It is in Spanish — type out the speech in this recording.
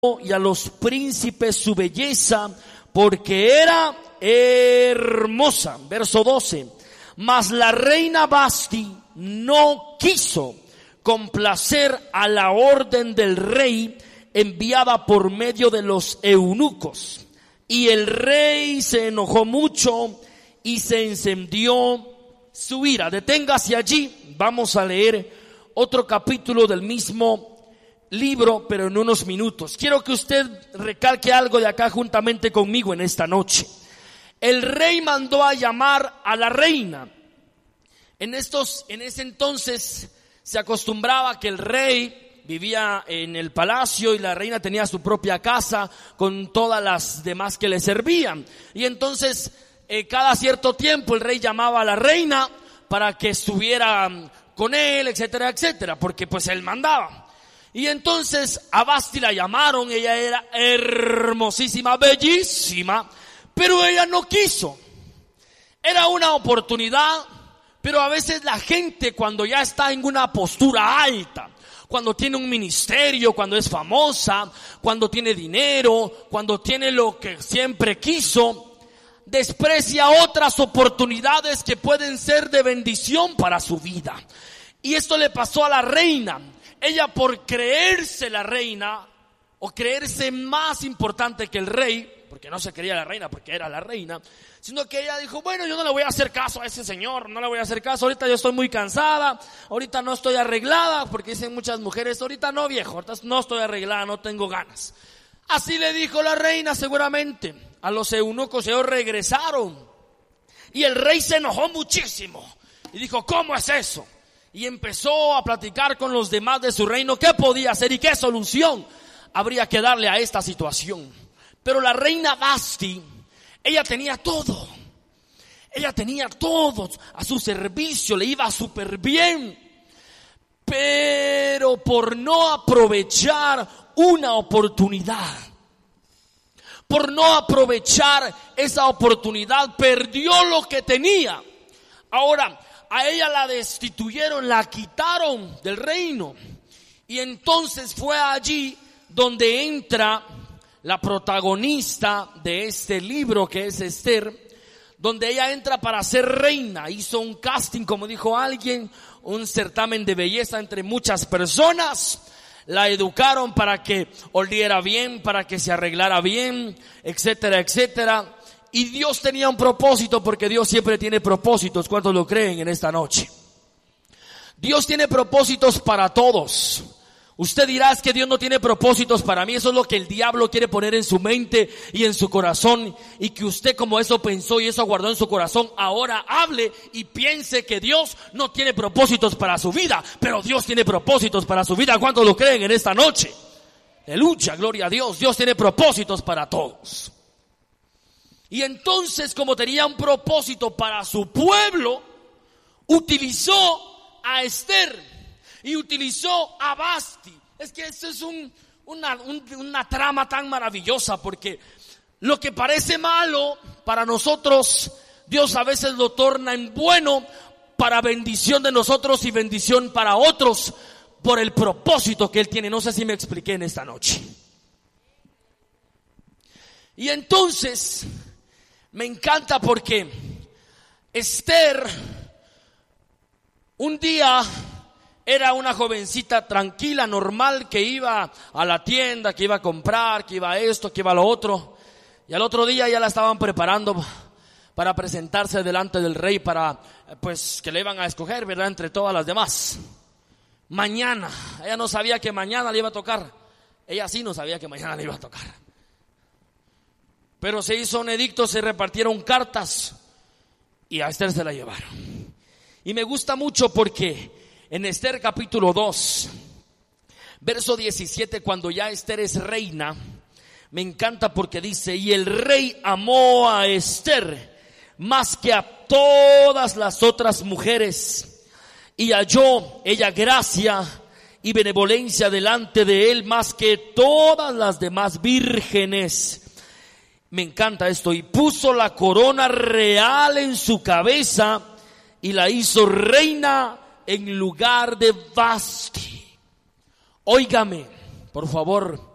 y a los príncipes su belleza, porque era hermosa. Verso 12. Mas la reina Vasti no quiso complacer a la orden del rey enviada por medio de los eunucos. Y el rey se enojó mucho y se encendió su ira. Deténgase allí. Vamos a leer otro capítulo del mismo libro, pero en unos minutos. Quiero que usted recalque algo de acá juntamente conmigo en esta noche. El rey mandó a llamar a la reina. En ese entonces se acostumbraba que el rey vivía en el palacio y la reina tenía su propia casa con todas las demás que le servían. Y entonces cada cierto tiempo el rey llamaba a la reina para que estuviera con él, etcétera, etcétera, porque pues él mandaba. Y entonces a Vasti la llamaron, ella era hermosísima, bellísima, pero ella no quiso. Era una oportunidad, pero a veces la gente cuando ya está en una postura alta, cuando tiene un ministerio, cuando es famosa, cuando tiene dinero, cuando tiene lo que siempre quiso, desprecia otras oportunidades que pueden ser de bendición para su vida. Y esto le pasó a la reina. Ella, por creerse la reina o creerse más importante que el rey, porque no se creía la reina porque era la reina, sino que ella dijo, bueno, yo no le voy a hacer caso a ese señor, no le voy a hacer caso, ahorita yo estoy muy cansada, ahorita no estoy arreglada, porque dicen muchas mujeres, ahorita no, viejo, ahorita no estoy arreglada, no tengo ganas. Así le dijo la reina seguramente. A los eunucos ellos regresaron y el rey se enojó muchísimo y dijo, ¿cómo es eso? Y empezó a platicar con los demás de su reino qué podía hacer y qué solución habría que darle a esta situación. Pero la reina Vasti, ella tenía todo. Ella tenía todo a su servicio, le iba súper bien. Pero por no aprovechar una oportunidad, por no aprovechar esa oportunidad, perdió lo que tenía. Ahora, a ella la destituyeron, la quitaron del reino. Y entonces fue allí donde entra la protagonista de este libro, que es Esther, donde ella entra para ser reina. Hizo un casting, como dijo alguien, un certamen de belleza entre muchas personas. La educaron para que oliera bien, para que se arreglara bien, etcétera, etcétera. Y Dios tenía un propósito, porque Dios siempre tiene propósitos. ¿Cuántos lo creen en esta noche? Dios tiene propósitos para todos. Usted dirá, es que Dios no tiene propósitos para mí. Eso es lo que el diablo quiere poner en su mente y en su corazón. Y que usted, como eso pensó y eso guardó en su corazón, ahora hable y piense que Dios no tiene propósitos para su vida. Pero Dios tiene propósitos para su vida. ¿Cuántos lo creen en esta noche? Aleluya, gloria a Dios. Dios tiene propósitos para todos. Y entonces, como tenía un propósito para su pueblo, utilizó a Esther y utilizó a Vasti. Es que esto es una trama tan maravillosa, porque lo que parece malo para nosotros, Dios a veces lo torna en bueno para bendición de nosotros y bendición para otros por el propósito que Él tiene. No sé si me expliqué en esta noche. Y entonces me encanta porque Esther un día era una jovencita tranquila, normal, que iba a la tienda, que iba a comprar, que iba a esto, que iba a lo otro. Y al otro día ya la estaban preparando para presentarse delante del rey, para pues que le iban a escoger, ¿verdad?, entre todas las demás. Mañana, ella no sabía que mañana le iba a tocar. Ella sí no sabía que mañana le iba a tocar. Pero se hizo un edicto, se repartieron cartas y a Esther se la llevaron. Y me gusta mucho porque en Esther capítulo 2, verso 17, cuando ya Esther es reina, me encanta porque dice, y el rey amó a Esther más que a todas las otras mujeres, y halló ella gracia y benevolencia delante de él más que todas las demás vírgenes. Me encanta esto. Y puso la corona real en su cabeza y la hizo reina en lugar de Vasti. Óigame, por favor,